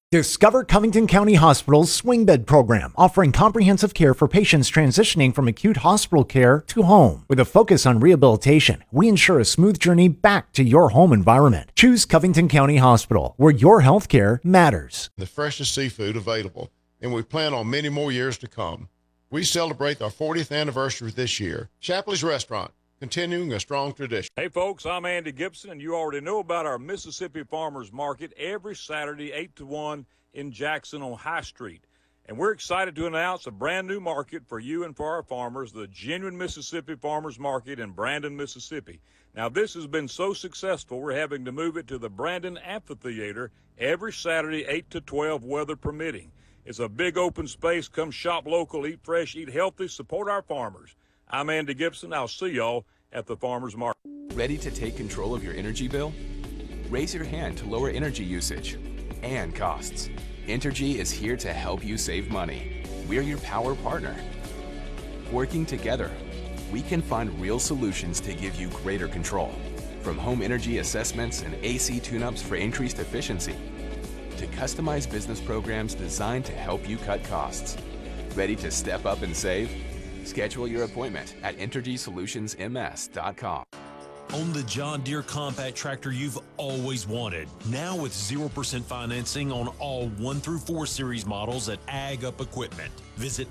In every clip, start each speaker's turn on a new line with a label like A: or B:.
A: Discover Covington County Hospital's swing bed program, offering comprehensive care for patients transitioning from acute hospital care to home. With a focus on rehabilitation, we ensure a smooth journey back to your home environment. Choose Covington County Hospital, where your health care matters.
B: The freshest seafood available, and we plan on many more years to come. We celebrate our 40th anniversary this year. Shapley's Restaurant, continuing a strong tradition.
C: Hey folks, I'm Andy Gibson, and you already know about our Mississippi Farmers Market every Saturday 8 to 1 in Jackson on High Street. And we're excited to announce a brand new market for you and for our farmers, the Genuine Mississippi Farmers Market in Brandon, Mississippi. Now this has been so successful, we're having to move it to the Brandon Amphitheater every Saturday 8 to 12, weather permitting. It's a big open space. Come shop local, eat fresh, eat healthy, support our farmers. I'm Andy Gibson. I'll see y'all at the Farmers Market.
D: Ready to take control of your energy bill? Raise your hand to lower energy usage and costs. Entergy is here to help you save money. We're your power partner. Working together, we can find real solutions to give you greater control. From home energy assessments and AC tune-ups for increased efficiency, to customized business programs designed to help you cut costs. Ready to step up and save? Schedule your appointment at EnergySolutionsMS.com.
E: Own the John Deere compact tractor you've always wanted. Now with 0% financing on all 1 through 4 series models at Ag Up Equipment. Visit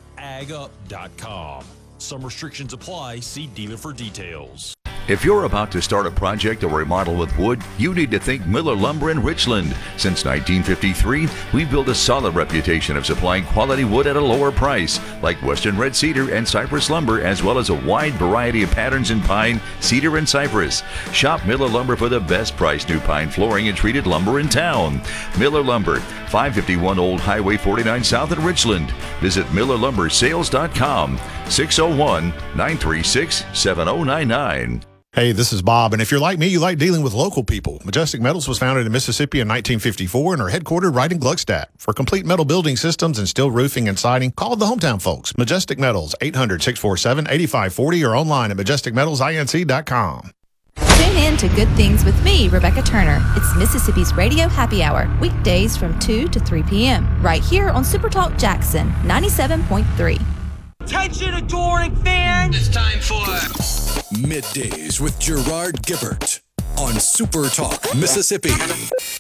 E: agup.com. Some restrictions apply. See dealer for details.
F: If you're about to start a project or remodel with wood, you need to think Miller Lumber in Richland. Since 1953, we've built a solid reputation of supplying quality wood at a lower price, like Western Red Cedar and Cypress Lumber, as well as a wide variety of patterns in pine, cedar, and cypress. Shop Miller Lumber for the best price new pine flooring and treated lumber in town. Miller Lumber, 551 Old Highway 49 South in Richland. Visit MillerLumberSales.com, 601-936-7099.
G: Hey, this is Bob, and if you're like me, you like dealing with local people. Majestic Metals was founded in Mississippi in 1954 and are headquartered right in Gluckstadt. For complete metal building systems and steel roofing and siding, call the hometown folks. Majestic Metals, 800-647-8540 or online at MajesticMetalsInc.com.
H: Tune in to Good Things with me, Rebecca Turner. It's Mississippi's Radio Happy Hour, weekdays from 2 to 3 p.m., right here on Supertalk Jackson 97.3.
I: Attention, adoring fans!
J: It's time for
K: Middays with Gerard Gibbert on Super Talk, Mississippi.